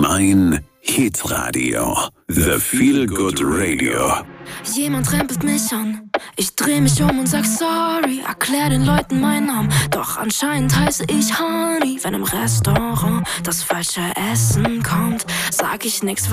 Dein Hitradio. The Feel Good Radio. Jemand rempelt mich an, ich dreh mich um und sag sorry, erklär den Leuten meinen Namen, doch anscheinend heiße ich Honey. Wenn im Restaurant das falsche Essen kommt, sag ich nix,